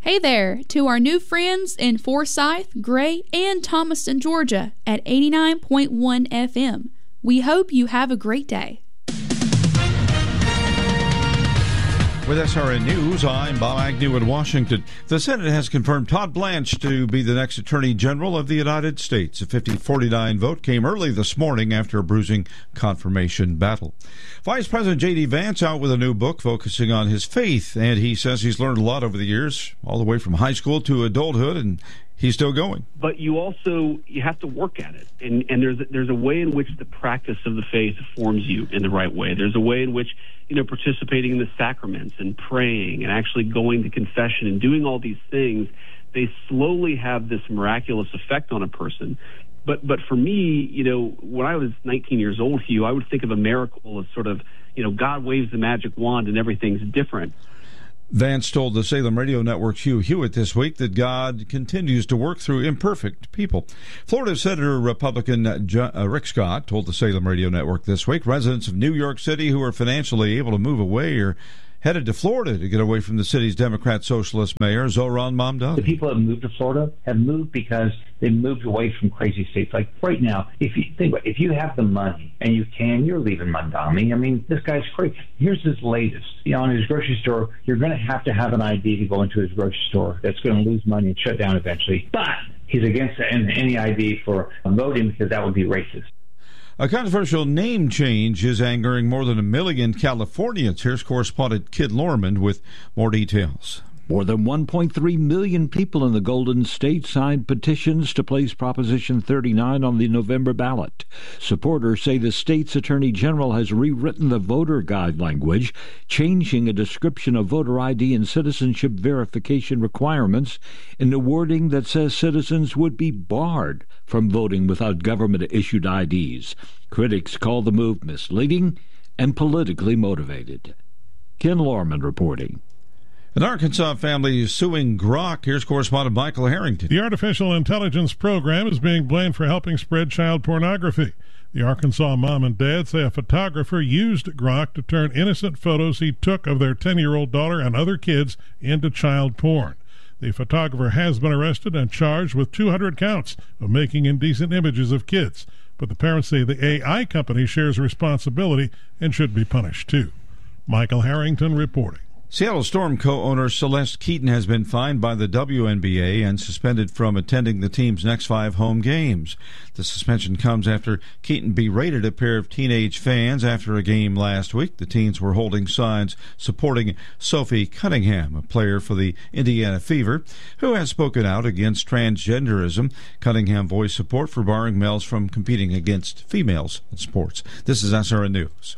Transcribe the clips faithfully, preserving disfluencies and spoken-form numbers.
Hey there to our new friends in Forsyth, Gray, and Thomaston, Georgia at eighty-nine point one F M. We hope you have a great day. With S R N News, I'm Bob Agnew in Washington. The Senate has confirmed Todd Blanche to be the next Attorney General of the United States. A fifty forty-nine vote came early this morning after a bruising confirmation battle. Vice President J D. Vance out with a new book focusing on his faith, and he says he's learned a lot over the years, all the way from high school to adulthood, and he's still going. But you also, you have to work at it. And, and there's, there's a way in which the practice of the faith forms you in the right way. There's a way in which, you know, participating in the sacraments and praying and actually going to confession and doing all these things, they slowly have this miraculous effect on a person. But but for me, you know, when I was nineteen years old, Hugh, I would think of a miracle as sort of, you know, God waves the magic wand and everything's different. Vance told the Salem Radio Network's Hugh Hewitt this week that God continues to work through imperfect people. Florida Senator Republican John, uh, Rick Scott told the Salem Radio Network this week residents of New York City who are financially able to move away are headed to Florida to get away from the city's Democrat Socialist Mayor, Zohran Mamdani. The people that have moved to Florida have moved because they moved away from crazy states. Like right now, if you think about it, if you have the money and you can, you're leaving Mamdani. I mean, this guy's crazy. Here's his latest. You know, in his grocery store, you're going to have to have an I D to go into his grocery store. That's going to lose money and shut down eventually. But he's against any I D for voting because that would be racist. A controversial name change is angering more than a million Californians. Here's correspondent Kid Lorman with more details. More than one point three million people in the Golden State signed petitions to place Proposition thirty-nine on the November ballot. Supporters say the state's Attorney General has rewritten the voter guide language, changing a description of voter I D and citizenship verification requirements in a wording that says citizens would be barred from voting without government-issued I Ds. Critics call the move misleading and politically motivated. Ken Lorman reporting. An Arkansas family is suing Grok. Here's correspondent Michael Harrington. The artificial intelligence program is being blamed for helping spread child pornography. The Arkansas mom and dad say a photographer used Grok to turn innocent photos he took of their ten-year-old daughter and other kids into child porn. The photographer has been arrested and charged with two hundred counts of making indecent images of kids. But the parents say the A I company shares responsibility and should be punished too. Michael Harrington reporting. Seattle Storm co-owner Celeste Keaton has been fined by the W N B A and suspended from attending the team's next five home games. The suspension comes after Keaton berated a pair of teenage fans after a game last week. The teens were holding signs supporting Sophie Cunningham, a player for the Indiana Fever, who has spoken out against transgenderism. Cunningham voiced support for barring males from competing against females in sports. This is S R N News.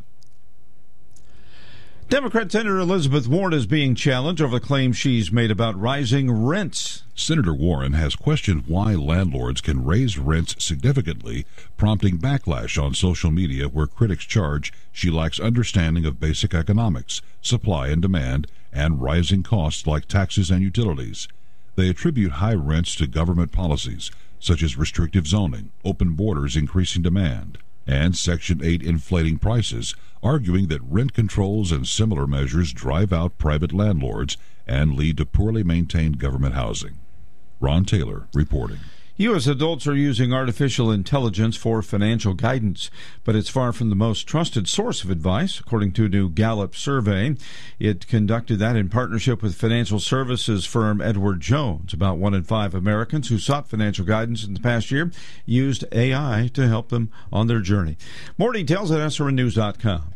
Democrat Senator Elizabeth Warren is being challenged over the claims she's made about rising rents. Senator Warren has questioned why landlords can raise rents significantly, prompting backlash on social media where critics charge she lacks understanding of basic economics, supply and demand, and rising costs like taxes and utilities. They attribute high rents to government policies, such as restrictive zoning, open borders increasing demand, and Section eight inflating prices, arguing that rent controls and similar measures drive out private landlords and lead to poorly maintained government housing. Ron Taylor reporting. U S adults are using artificial intelligence for financial guidance, but it's far from the most trusted source of advice, according to a new Gallup survey. It conducted that in partnership with financial services firm Edward Jones. About one in five Americans who sought financial guidance in the past year used A I to help them on their journey. More details at S R N news dot com.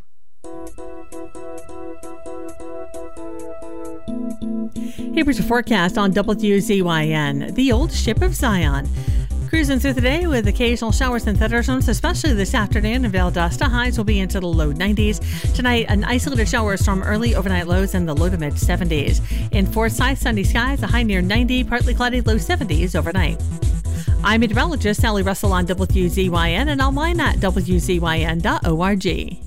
Here's a forecast on W Z Y N, the old ship of Zion. Cruising through the day with occasional showers and thunderstorms, especially this afternoon in Valdosta. Highs will be into the low nineties. Tonight, an isolated showerstorm, early overnight lows in the low to mid seventies. In Forsyth, sunny skies, a high near ninety, partly cloudy, low seventies overnight. I'm meteorologist Sally Russell on W Z Y N and online at W Z Y N dot org.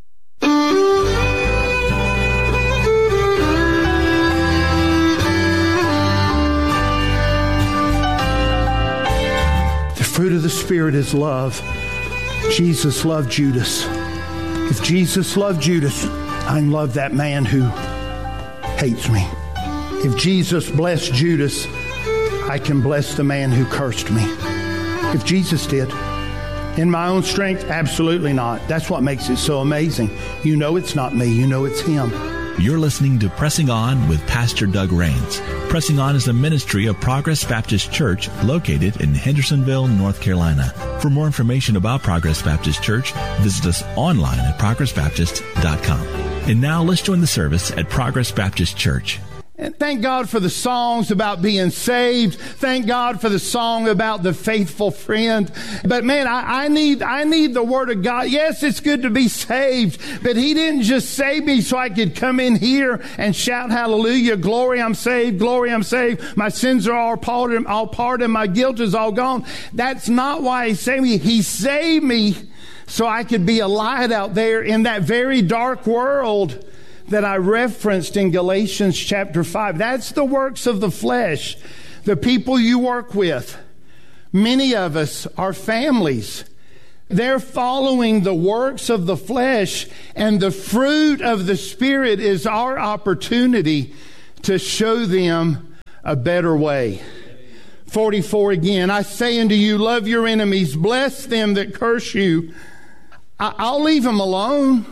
Fruit of the Spirit is love. Jesus loved Judas. If Jesus loved Judas, I can love that man who hates me. If Jesus blessed Judas, I can bless the man who cursed me. If Jesus did. In my own strength? Absolutely not. That's what makes it so amazing. You know it's not me. You know it's him. You're listening to Pressing On with Pastor Doug Rains. Pressing On is a ministry of Progress Baptist Church located in Hendersonville, North Carolina. For more information about Progress Baptist Church, visit us online at progress baptist dot com. And now let's join the service at Progress Baptist Church. And thank God for the songs about being saved. Thank God for the song about the faithful friend. But man, I, I need I need the Word of God. Yes, it's good to be saved, but He didn't just save me so I could come in here and shout hallelujah, glory, I'm saved, glory, I'm saved. My sins are all pardoned, all pardoned, my guilt is all gone. That's not why He saved me. He saved me so I could be a light out there in that very dark world that I referenced in Galatians chapter five. That's the works of the flesh. The people you work with. Many of us are families. They're following the works of the flesh, and the fruit of the Spirit is our opportunity to show them a better way. forty-four again, I say unto you, love your enemies, bless them that curse you. I- I'll leave them alone.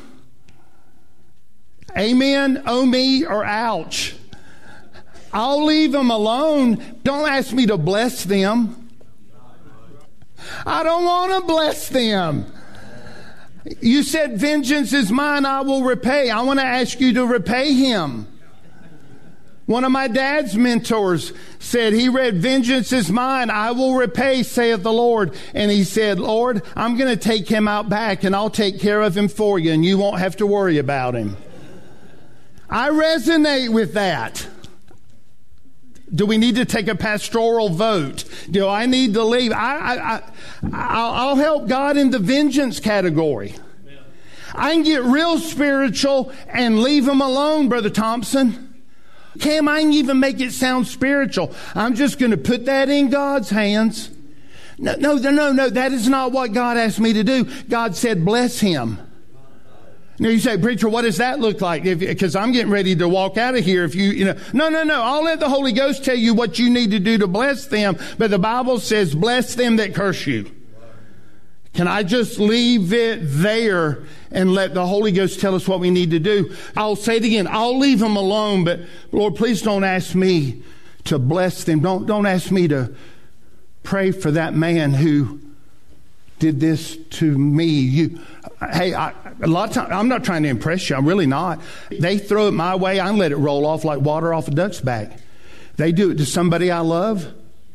Amen, oh me, or ouch. I'll leave them alone. Don't ask me to bless them. I don't want to bless them. You said, vengeance is mine, I will repay. I want to ask you to repay him. One of my dad's mentors said, he read, vengeance is mine, I will repay, saith the Lord. And he said, Lord, I'm going to take him out back and I'll take care of him for you and you won't have to worry about him. I resonate with that. Do we need to take a pastoral vote? Do I need to leave? I, I, I, I'll help God in the vengeance category. I can get real spiritual and leave him alone, Brother Thompson. Cam, I can even make it sound spiritual. I'm just going to put that in God's hands. No, no, no, no. That is not what God asked me to do. God said, bless him. Now you say, preacher, what does that look like? Because I'm getting ready to walk out of here. If you, you know, no, no, no. I'll let the Holy Ghost tell you what you need to do to bless them. But the Bible says, bless them that curse you. Can I just leave it there and let the Holy Ghost tell us what we need to do? I'll say it again. I'll leave them alone, but Lord, please don't ask me to bless them. Don't, don't ask me to pray for that man who did this to me. You, hey, I, a lot of times, I'm not trying to impress you. I'm really not. They throw it my way. I let it roll off like water off a duck's back. They do it to somebody I love.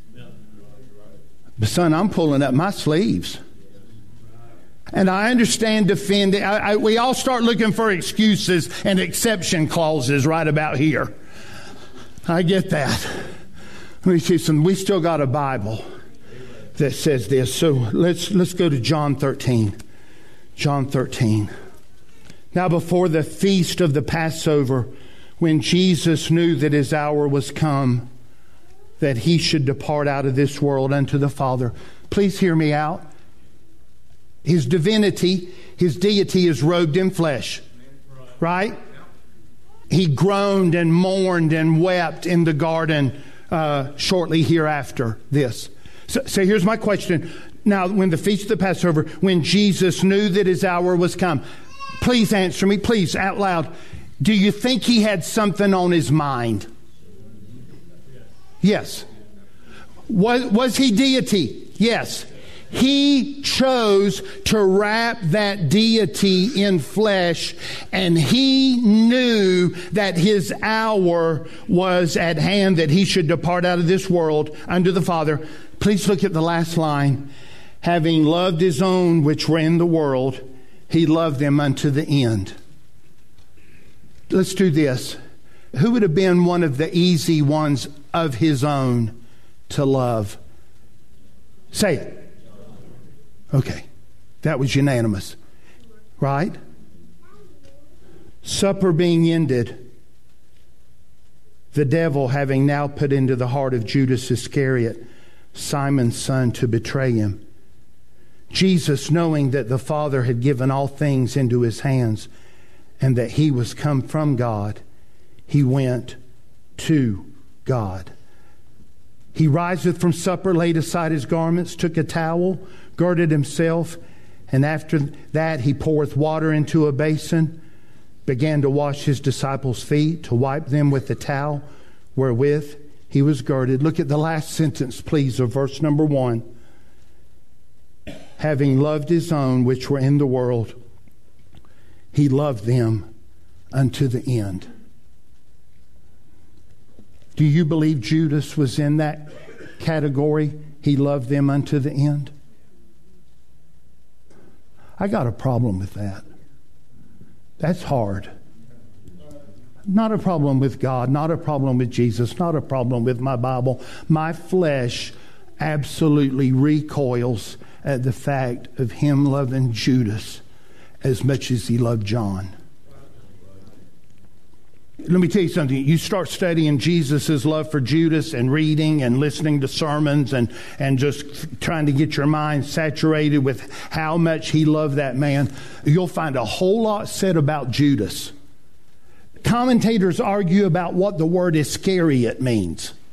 But son, I'm pulling up my sleeves. And I understand defending. I, I, we all start looking for excuses and exception clauses right about here. I get that. Let me see some. We still got a Bible that says this. So let's let's go to John thirteen. John thirteen. Now before the feast of the Passover, when Jesus knew that his hour was come, that he should depart out of this world unto the Father. Please hear me out. His divinity, his deity is robed in flesh. Right? He groaned and mourned and wept in the garden uh, shortly hereafter this. So, so here's my question. Now, when the feast of the Passover, when Jesus knew that his hour was come, please answer me, please, out loud. Do you think he had something on his mind? Yes. Was, was he deity? Yes. He chose to wrap that deity in flesh, and he knew that his hour was at hand, that he should depart out of this world unto the Father. Please look at the last line. Having loved his own which were in the world, he loved them unto the end. Let's do this. Who would have been one of the easy ones of his own to love? Say it. Okay. That was unanimous. Right? Supper being ended, the devil having now put into the heart of Judas Iscariot, Simon's son, to betray him. Jesus, knowing that the Father had given all things into his hands and that he was come from God, he went to God. He riseth from supper, laid aside his garments, took a towel, girded himself, and after that he poureth water into a basin, began to wash his disciples' feet, to wipe them with the towel wherewith he was girded. Look at the last sentence, please, of verse number one. Having loved his own which were in the world, he loved them unto the end. Do you believe Judas was in that category? He loved them unto the end? I got a problem with that. That's hard. Not a problem with God, not a problem with Jesus, not a problem with my Bible. My flesh absolutely recoils at the fact of him loving Judas as much as he loved John. Let me tell you something. You start studying Jesus' love for Judas and reading and listening to sermons and, and just trying to get your mind saturated with how much he loved that man, you'll find a whole lot said about Judas. Commentators argue about what the word Iscariot means.